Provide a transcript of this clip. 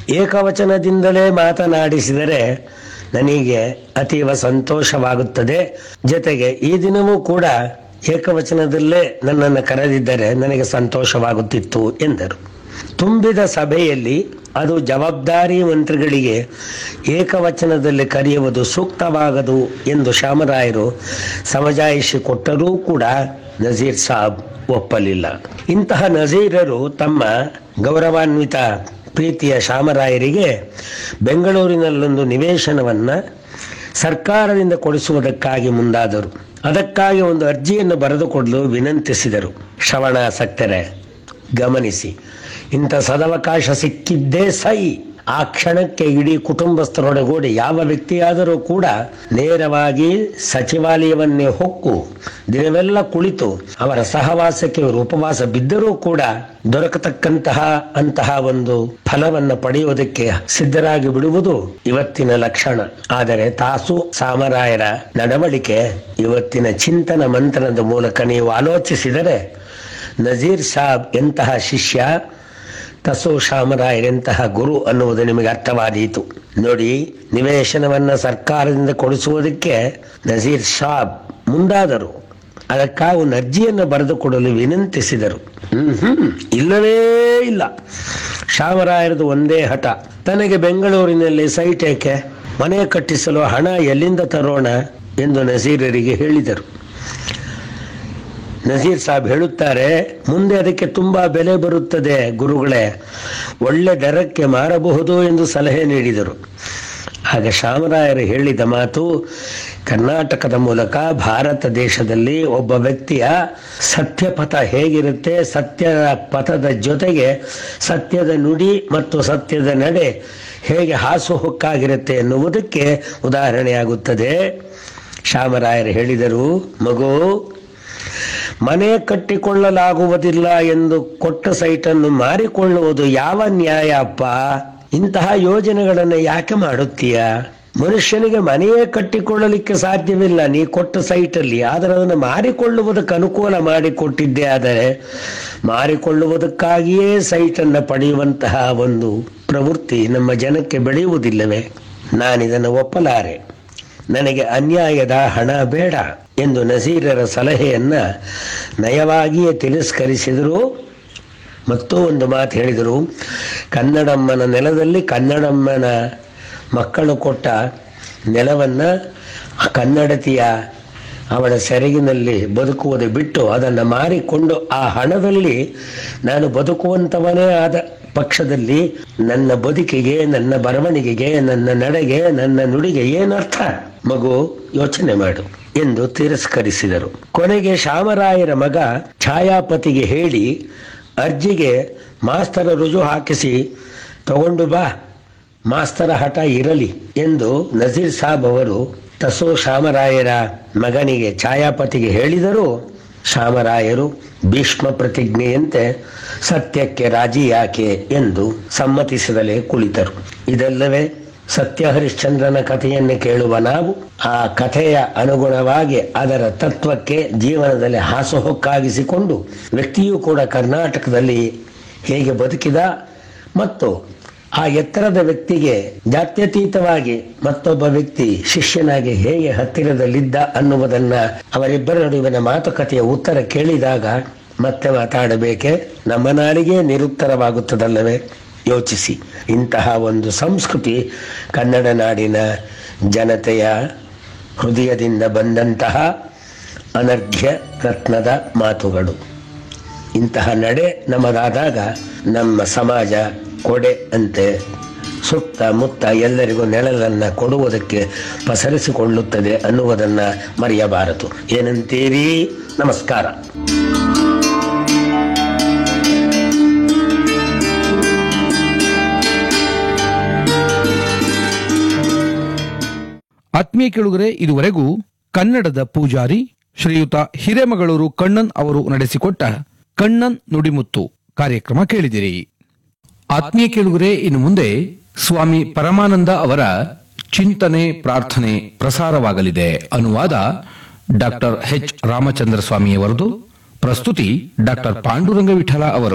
ಏಕವಚನದಿಂದಲೇ ಮಾತನಾಡಿಸಿದರೆ ನನಗೆ ಅತೀವ ಸಂತೋಷವಾಗುತ್ತದೆ. ಜೊತೆಗೆ ಈ ದಿನವೂ ಕೂಡ ಏಕವಚನದಲ್ಲೇ ನನ್ನನ್ನು ಕರೆದಿದ್ದರೆ ನನಗೆ ಸಂತೋಷವಾಗುತ್ತಿತ್ತು ಎಂದರು. ತುಂಬಿದ ಸಭೆಯಲ್ಲಿ ಅದು ಜವಾಬ್ದಾರಿ ಮಂತ್ರಿಗಳಿಗೆ ಏಕವಚನದಲ್ಲಿ ಕರೆಯುವುದು ಸೂಕ್ತವಾಗದು ಎಂದು ಶಾಮರಾಯರು ಸಮಜಾಯಿಷಿ ಕೊಟ್ಟರೂ ಕೂಡ ನಜೀರ್ ಸಾಬ್ ಒಪ್ಪಲಿಲ್ಲ. ಇಂತಹ ನಜೀರರು ತಮ್ಮ ಗೌರವಾನ್ವಿತ ಪ್ರೀತಿಯ ಶಾಮರಾಯರಿಗೆ ಬೆಂಗಳೂರಿನಲ್ಲೊಂದು ನಿವೇಶನವನ್ನು ಸರ್ಕಾರದಿಂದ ಕೊಡಿಸುವುದಕ್ಕಾಗಿ ಮುಂದಾದರು. ಅದಕ್ಕಾಗಿ ಒಂದು ಅರ್ಜಿಯನ್ನು ಬರೆದುಕೊಡಲು ವಿನಂತಿಸಿದರು. ಶ್ರವಣಾಸಕ್ತರೆ ಗಮನಿಸಿ, ಇಂಥ ಸದವಕಾಶ ಸಿಕ್ಕಿದ್ದೇ ಸೈ. ಆ ಕ್ಷಣಕ್ಕೆ ಇಡೀ ಕುಟುಂಬಸ್ಥರೊಡಗೂಡಿ ಯಾವ ವ್ಯಕ್ತಿಯಾದರೂ ಕೂಡ ನೇರವಾಗಿ ಸಚಿವಾಲಯವನ್ನೇ ಹೊಕ್ಕು ದಿನವೆಲ್ಲ ಕುಳಿತು ಅವರ ಸಹವಾಸಕ್ಕೆ ಉಪವಾಸ ಬಿದ್ದರೂ ಕೂಡ ದೊರಕತಕ್ಕಂತಹ ಒಂದು ಫಲವನ್ನು ಪಡೆಯುವುದಕ್ಕೆ ಸಿದ್ಧರಾಗಿ ಬಿಡುವುದು ಇವತ್ತಿನ ಲಕ್ಷಣ. ಆದರೆ ತಾಸು ಸಾಮರಾಯರ ನಡವಳಿಕೆ ಇವತ್ತಿನ ಚಿಂತನ ಮಂಥನದ ಮೂಲಕ ನೀವು ಆಲೋಚಿಸಿದರೆ ನಜೀರ್ ಸಾಬ್ ಎಂತಹ ಶಿಷ್ಯ, ತಸೋ ಶಾಮರಾಯರೆಂತಹ ಗುರು ಅನ್ನುವುದು ನಿಮಗೆ ಅರ್ಥವಾದೀತು. ನೋಡಿ, ನಿವೇಶನವನ್ನು ಸರ್ಕಾರದಿಂದ ಕೊಡಿಸುವುದಕ್ಕೆ ನಜೀರ್ ಸಾಬ್ ಮುಂದಾದರು. ಅದಕ್ಕಾಗಿ ಒಂದು ಅರ್ಜಿಯನ್ನು ಬರೆದುಕೊಡಲು ವಿನಂತಿಸಿದರು. ಇಲ್ಲವೇ ಇಲ್ಲ. ಶಾಮರಾಯರದು ಒಂದೇ ಹಠ, ತನಗೆ ಬೆಂಗಳೂರಿನಲ್ಲಿ ಸೈಟ್ ಏಕೆ, ಮನೆ ಕಟ್ಟಿಸಲು ಹಣ ಎಲ್ಲಿಂದ ತರೋಣ ಎಂದು ನಜೀರರಿಗೆ ಹೇಳಿದರು. ನಜೀರ್ ಸಾಬ್ ಹೇಳುತ್ತಾರೆ, ಮುಂದೆ ಅದಕ್ಕೆ ತುಂಬಾ ಬೆಲೆ ಬರುತ್ತದೆ ಗುರುಗಳೇ, ಒಳ್ಳೆ ದರಕ್ಕೆ ಮಾರಬಹುದು ಎಂದು ಸಲಹೆ ನೀಡಿದರು. ಆಗ ಶಾಮರಾಯರು ಹೇಳಿದ ಮಾತು, ಕರ್ನಾಟಕದ ಮೂಲಕ ಭಾರತ ದೇಶದಲ್ಲಿ ಒಬ್ಬ ವ್ಯಕ್ತಿಯ ಸತ್ಯಪಥ ಹೇಗಿರುತ್ತೆ, ಸತ್ಯದ ಪಥದ ಜೊತೆಗೆ ಸತ್ಯದ ನುಡಿ ಮತ್ತು ಸತ್ಯದ ನಡೆ ಹೇಗೆ ಹಾಸುಹೊಕ್ಕಾಗಿರುತ್ತೆ ಎನ್ನುವುದಕ್ಕೆ ಉದಾಹರಣೆಯಾಗುತ್ತದೆ. ಶಾಮರಾಯರು ಹೇಳಿದರು, ಮಗು, ಮನೆ ಕಟ್ಟಿಕೊಳ್ಳಲಾಗುವುದಿಲ್ಲ ಎಂದು ಕೊಟ್ಟ ಸೈಟನ್ನು ಮಾರಿಕೊಳ್ಳುವುದು ಯಾವ ನ್ಯಾಯ ಅಪ್ಪ? ಇಂತಹ ಯೋಜನೆಗಳನ್ನು ಯಾಕೆ ಮಾಡುತ್ತೀಯ? ಮನುಷ್ಯನಿಗೆ ಮನೆಯೇ ಕಟ್ಟಿಕೊಳ್ಳಲಿಕ್ಕೆ ಸಾಧ್ಯವಿಲ್ಲ ನೀ ಕೊಟ್ಟ ಸೈಟಲ್ಲಿ, ಆದರೆ ಅದನ್ನು ಮಾರಿಕೊಳ್ಳುವುದಕ್ಕೆ ಅನುಕೂಲ ಮಾಡಿಕೊಟ್ಟಿದ್ದೆ. ಆದರೆ ಮಾರಿಕೊಳ್ಳುವುದಕ್ಕಾಗಿಯೇ ಸೈಟನ್ನು ಪಡೆಯುವಂತಹ ಒಂದು ಪ್ರವೃತ್ತಿ ನಮ್ಮ ಜನಕ್ಕೆ ಬೆಳೆಯುವುದಿಲ್ಲವೇ? ನಾನಿದನ್ನು ಒಪ್ಪಲಾರೆ. ನನಗೆ ಅನ್ಯಾಯದ ಹಣ ಬೇಡ ಎಂದು ನಜೀರರ ಸಲಹೆಯನ್ನ ನಯವಾಗಿಯೇ ತಿರಸ್ಕರಿಸಿದರು. ಮತ್ತೂ ಒಂದು ಮಾತು ಹೇಳಿದರು, ಕನ್ನಡಮ್ಮನ ನೆಲದಲ್ಲಿ ಕನ್ನಡಮ್ಮನ ಮಕ್ಕಳು ಕೊಟ್ಟ ನೆಲವನ್ನು ಕನ್ನಡತಿಯ ಅವಳ ಸೆರಗಿನಲ್ಲಿ ಬದುಕುವುದು ಬಿಟ್ಟು ಅದನ್ನು ಮಾರಿಕೊಂಡು ಆ ಹಣದಲ್ಲಿ ನಾನು ಬದುಕುವಂಥವನೇ ಆದ ಪಕ್ಷದಲ್ಲಿ ನನ್ನ ಬದುಕಿಗೆ, ನನ್ನ ಬರವಣಿಗೆಗೆ, ನನ್ನ ನಡೆಗೆ, ನನ್ನ ನುಡಿಗೆ ಏನರ್ಥ? ಮಗು, ಯೋಚನೆ ಮಾಡು ಎಂದು ತಿರಸ್ಕರಿಸಿದರು. ಕೊನೆಗೆ ಶಾಮರಾಯರ ಮಗ ಛಾಯಾಪತಿಗೆ ಹೇಳಿ ಅರ್ಜಿಗೆ ಮಾಸ್ತರ ರುಜು ಹಾಕಿಸಿ ತಗೊಂಡು ಬಾ, ಮಾಸ್ತರ ಹಠ ಇರಲಿ ಎಂದು ನಜೀರ್ ಸಾಬ್ ಅವರು ತಸೋ ಶಾಮರಾಯರ ಮಗನಿಗೆ ಛಾಯಾಪತಿಗೆ ಹೇಳಿದರು. ಶಾಮರಾಯರು ಭೀಷ್ಮ ಪ್ರತಿಜ್ಞೆಯಂತೆ ಸತ್ಯಕ್ಕೆ ರಾಜಿ ಯಾಕೆ ಎಂದು ಸಮ್ಮತಿಸದಲೇ ಕುಳಿತರು. ಇದಲ್ಲವೇ ಸತ್ಯ ಹರಿಶ್ಚಂದ್ರನ ಕಥೆಯನ್ನು ಕೇಳುವ ನಾವು ಆ ಕಥೆಯ ಅನುಗುಣವಾಗಿ ಅದರ ತತ್ವಕ್ಕೆ ಜೀವನದಲ್ಲಿ ಹಾಸುಹೊಕ್ಕಾಗಿಸಿಕೊಂಡು ವ್ಯಕ್ತಿಯೂ ಕೂಡ ಕರ್ನಾಟಕದಲ್ಲಿ ಹೇಗೆ ಬದುಕಿದ ಮತ್ತು ಆ ಎತ್ತರದ ವ್ಯಕ್ತಿಗೆ ಜಾತ್ಯತೀತವಾಗಿ ಮತ್ತೊಬ್ಬ ವ್ಯಕ್ತಿ ಶಿಷ್ಯನಾಗಿ ಹೇಗೆ ಹತ್ತಿರದಲ್ಲಿದ್ದ ಅನ್ನುವುದನ್ನ ಅವರಿಬ್ಬರ ನಡುವಿನ ಮಾತುಕತೆಯ ಉತ್ತರ ಕೇಳಿದಾಗ ಮತ್ತೆ ಮಾತಾಡಬೇಕೆ? ನಮ್ಮ ನಾಡಿಗೆ ನಿರುತ್ತರವಾಗುತ್ತದಲ್ಲವೇ? ಯೋಚಿಸಿ. ಇಂತಹ ಒಂದು ಸಂಸ್ಕೃತಿ ಕನ್ನಡ ನಾಡಿನ ಜನತೆಯ ಹೃದಯದಿಂದ ಬಂದಂತಹ ಅನರ್ಘ್ಯ ರತ್ನದ ಮಾತುಗಳು. ಇಂತಹ ನಡೆ ನಮ್ಮದಾದಾಗ ನಮ್ಮ ಸಮಾಜ ಕೊಡೆ ಅಂತೆ ಸುತ್ತಮುತ್ತ ಎಲ್ಲರಿಗೂ ನೆರಳನ್ನು ಕೊಡುವುದಕ್ಕೆ ಪಸರಿಸಿಕೊಳ್ಳುತ್ತದೆ ಅನ್ನುವುದನ್ನು ಮರೆಯಬಾರದು. ಏನಂತೀರಿ? ನಮಸ್ಕಾರ. ಆತ್ಮೀಯ ಕೇಳುಗರೆ, ಇದುವರೆಗೂ ಕನ್ನಡದ ಪೂಜಾರಿ ಶ್ರೀಯುತ ಹಿರೇಮಗಳೂರು ಕಣ್ಣನ್ ಅವರು ನಡೆಸಿಕೊಟ್ಟ ಕಣ್ಣನ್ ನುಡಿಮುತ್ತು ಕಾರ್ಯಕ್ರಮ ಕೇಳಿದಿರಿ. ಆತ್ಮೀಯ ಕೇಳುಗರೆ, ಇನ್ನು ಮುಂದೆ ಸ್ವಾಮಿ ಪರಮಾನಂದ ಅವರ ಚಿಂತನೆ ಪ್ರಾರ್ಥನೆ ಪ್ರಸಾರವಾಗಲಿದೆ. ಅನುವಾದ ಡಾಕ್ಟರ್ ಎಚ್ ರಾಮಚಂದ್ರ ಸ್ವಾಮಿಯವರದು. ಪ್ರಸ್ತುತಿ ಡಾಕ್ಟರ್ ಪಾಂಡುರಂಗ ವಿಠಲ ಅವರು.